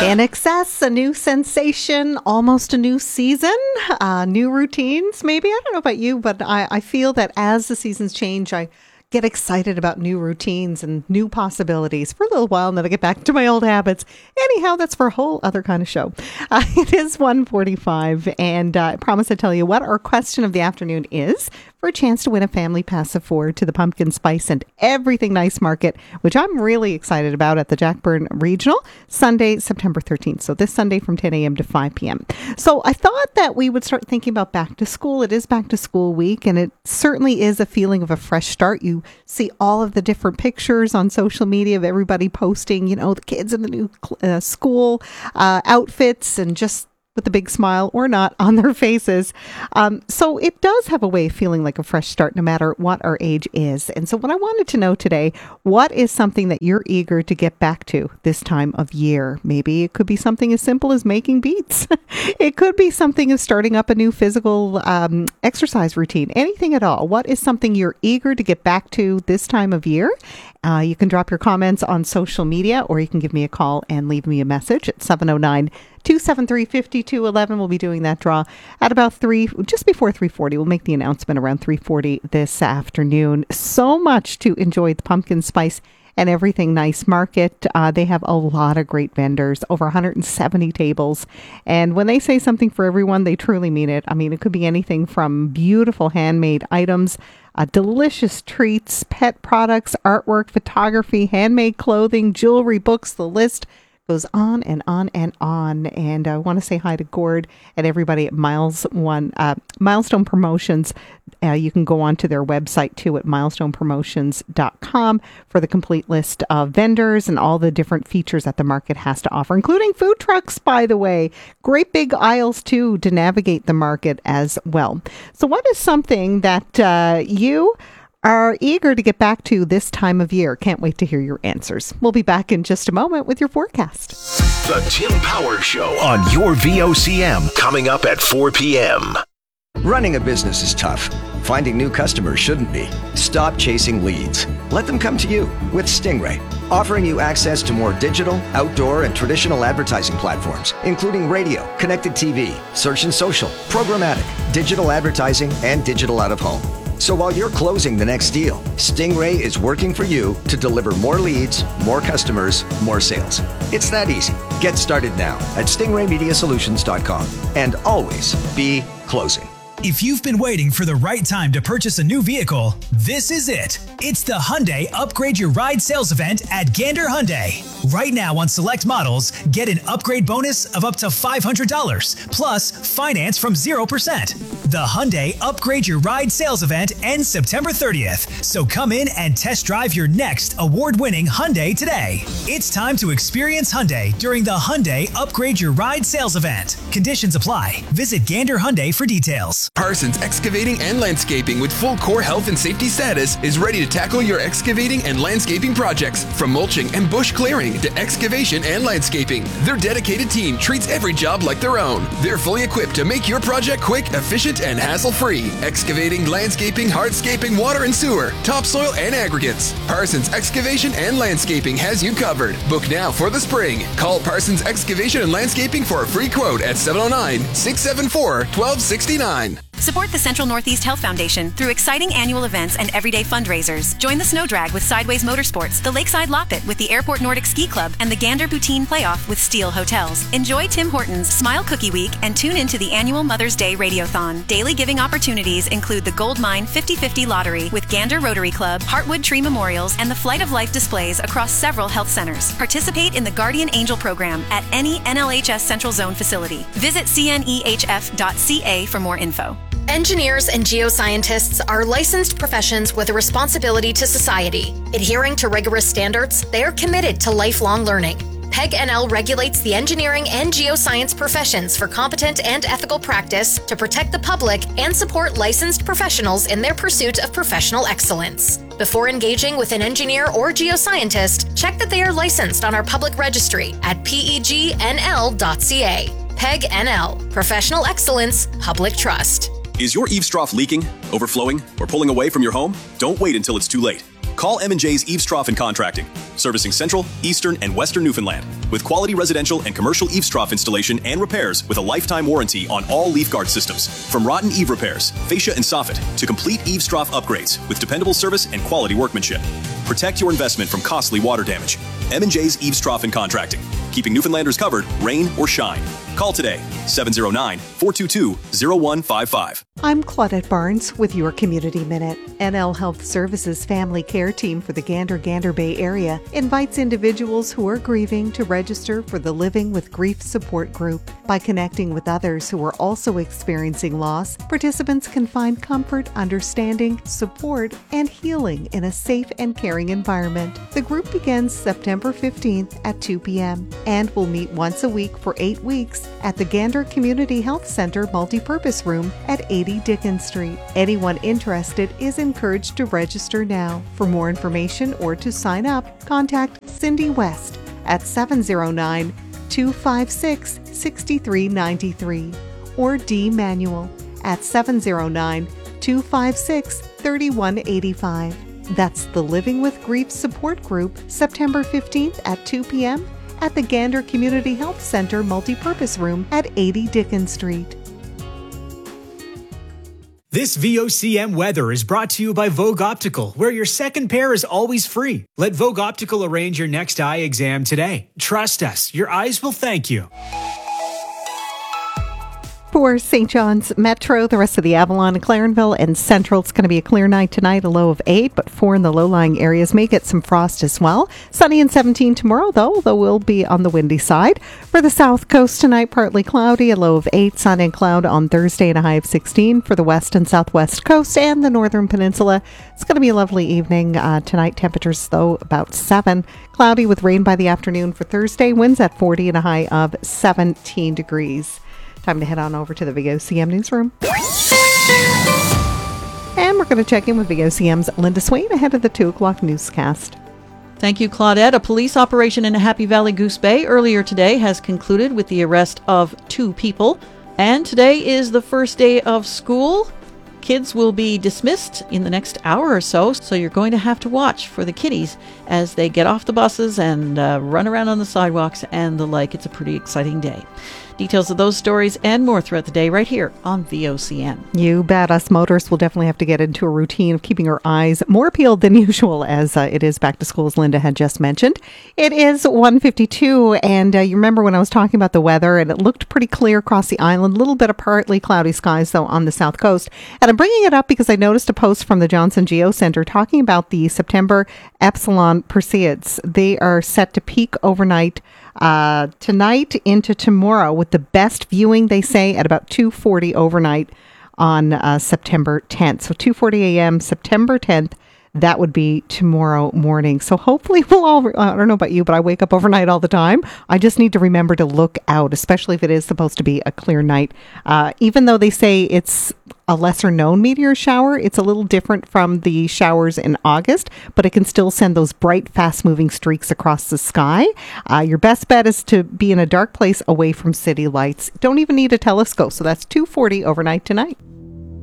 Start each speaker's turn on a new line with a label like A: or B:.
A: INXS, a new sensation, almost a new season, new routines, maybe. I don't know about you, but I feel that as the seasons change, I get excited about new routines and new possibilities for a little while, and then I get back to my old habits. Anyhow, that's for a whole other kind of show. It is 1:45, and I promise to tell you what our question of the afternoon is for a chance to win a family pass of 4 to the Pumpkin Spice and Everything Nice Market, which I'm really excited about at the Jackburn Regional, Sunday, September 13th. So this Sunday from 10 a.m. to 5 p.m. So I thought that we would start thinking about back to school. It is back to school week, and it certainly is a feeling of a fresh start. You see all of the different pictures on social media of everybody posting, you know, the kids in the new school outfits and just with a big smile or not on their faces. So it does have a way of feeling like a fresh start no matter what our age is. And so what I wanted to know today, what is something that you're eager to get back to this time of year? Maybe it could be something as simple as making beets. It could be something as starting up a new physical exercise routine, anything at all. What is something you're eager to get back to this time of year? You can drop your comments on social media, or you can give me a call and leave me a message at 709-273-5211. We'll be doing that draw at about just before 3:40. We'll make the announcement around 3:40 this afternoon. So much to enjoy at the Pumpkin Spice and Everything Nice Market. They have a lot of great vendors, over 170 tables. And when they say something for everyone, they truly mean it. I mean, it could be anything from beautiful handmade items, delicious treats, pet products, artwork, photography, handmade clothing, jewelry, books. The list goes on and on and on. And I want to say hi to Gord and everybody at Milestone Promotions. You can go on to their website too at milestonepromotions.com for the complete list of vendors and all the different features that the market has to offer, including food trucks, by the way. Great big aisles too to navigate the market as well. So what is something that you are eager to get back to this time of year? Can't wait to hear your answers. We'll be back in just a moment with your forecast.
B: The Tim Power Show on your VOCM, coming up at 4 p.m.
C: Running a business is tough. Finding new customers shouldn't be. Stop chasing leads. Let them come to you with Stingray, offering you access to more digital, outdoor, and traditional advertising platforms, including radio, connected TV, search and social, programmatic, digital advertising, and digital out-of-home. So while you're closing the next deal, Stingray is working for you to deliver more leads, more customers, more sales. It's that easy. Get started now at stingraymediasolutions.com and always be closing.
D: If you've been waiting for the right time to purchase a new vehicle, this is it. It's the Hyundai Upgrade Your Ride sales event at Gander Hyundai. Right now on select models, get an upgrade bonus of up to $500, plus finance from 0%. The Hyundai Upgrade Your Ride sales event ends September 30th, so come in and test drive your next award-winning Hyundai today. It's time to experience Hyundai during the Hyundai Upgrade Your Ride sales event. Conditions apply. Visit Gander Hyundai for details.
E: Parsons Excavating and Landscaping with full core health and safety status is ready to tackle your excavating and landscaping projects, from mulching and bush clearing to excavation and landscaping. Their dedicated team treats every job like their own. They're fully equipped to make your project quick, efficient, and hassle-free. Excavating, landscaping, hardscaping, water and sewer, topsoil, and aggregates. Parsons Excavation and Landscaping has you covered. Book now for the spring. Call Parsons Excavation and Landscaping for a free quote at 709-674-1269.
F: Support the Central Northeast Health Foundation through exciting annual events and everyday fundraisers. Join the Snow Drag with Sideways Motorsports, the Lakeside Loppet with the Airport Nordic Ski Club, and the Gander Poutine Playoff with Steel Hotels. Enjoy Tim Hortons Smile Cookie Week and tune into the annual Mother's Day Radiothon. Daily giving opportunities include the Gold Mine 50/50 Lottery with Gander Rotary Club, Heartwood Tree Memorials, and the Flight of Life displays across several health centers. Participate in the Guardian Angel program at any NLHS Central Zone facility. Visit cnehf.ca for more info.
G: Engineers and geoscientists are licensed professions with a responsibility to society. Adhering to rigorous standards, they are committed to lifelong learning. PEG NL regulates the engineering and geoscience professions for competent and ethical practice to protect the public and support licensed professionals in their pursuit of professional excellence. Before engaging with an engineer or geoscientist, check that they are licensed on our public registry at pegnl.ca. PEG NL, Professional Excellence, Public Trust.
H: Is your eaves trough leaking, overflowing, or pulling away from your home? Don't wait until it's too late. Call M&J's Eaves Trough and Contracting, servicing Central, Eastern, and Western Newfoundland, with quality residential and commercial eaves trough installation and repairs with a lifetime warranty on all leaf guard systems. From rotten eave repairs, fascia and soffit, to complete eaves trough upgrades with dependable service and quality workmanship. Protect your investment from costly water damage. M&J's Eaves Trough and Contracting, keeping Newfoundlanders covered, rain or shine. Call today, 709-422-0155.
A: I'm Claudette Barnes with your Community Minute. NL Health Services Family Care Team for the Gander Bay area invites individuals who are grieving to register for the Living with Grief Support Group. By connecting with others who are also experiencing loss, participants can find comfort, understanding, support, and healing in a safe and caring environment. The group begins September 15th at 2 p.m. and will meet once a week for 8 weeks at the Gander Community Health Center Multipurpose Room at 80 Dickens Street. Anyone interested is encouraged to register now. For more information or to sign up, contact Cindy West at 709-256-6393 or D. Manuel at 709-256-3185. That's the Living with Grief Support Group, September 15th at 2 p.m. at the Gander Community Health Center Multipurpose Room at 80 Dickens Street.
D: This VOCM weather is brought to you by Vogue Optical, where your second pair is always free. Let Vogue Optical arrange your next eye exam today. Trust us, your eyes will thank you.
A: For St. John's Metro, the rest of the Avalon, Clarenville, and Central, it's going to be a clear night tonight, a low of 8, but 4 in the low-lying areas may get some frost as well. Sunny and 17 tomorrow, though we'll be on the windy side. For the South Coast tonight, partly cloudy, a low of 8, sun and cloud on Thursday, and a high of 16. For the West and Southwest Coast and the Northern Peninsula, it's going to be a lovely evening. Tonight, temperatures, though, about 7. Cloudy with rain by the afternoon for Thursday, winds at 40 and a high of 17 degrees. Time to head on over to the VOCM newsroom. And we're going to check in with VOCM's Linda Swain ahead of the 2 o'clock newscast.
I: Thank you, Claudette. A police operation in Happy Valley Goose Bay earlier today has concluded with the arrest of 2 people. And today is the first day of school. Kids will be dismissed in the next hour or so you're going to have to watch for the kiddies as they get off the buses and run around on the sidewalks and the like. It's a pretty exciting day. Details of those stories and more throughout the day right here on VOCM.
A: You bet. Us motorists will definitely have to get into a routine of keeping our eyes more peeled than usual as it is back to school, as Linda had just mentioned. It is 1:52, and you remember when I was talking about the weather, and it looked pretty clear across the island. A little bit of partly cloudy skies, though, on the south coast. And I'm bringing it up because I noticed a post from the Johnson Geo Center talking about the September Epsilon Perseids. They are set to peak overnight tonight into tomorrow, with the best viewing, they say, at about 2:40 overnight on September 10th. So 2:40 a.m. September 10th, that would be tomorrow morning. So hopefully we'll all, I don't know about you, but I wake up overnight all the time. I just need to remember to look out, especially if it is supposed to be a clear night. Even though they say it's a lesser known meteor shower, it's a little different from the showers in August, but it can still send those bright, fast moving streaks across the sky. Your best bet is to be in a dark place away from city lights. Don't even need a telescope. So that's 2:40 overnight tonight.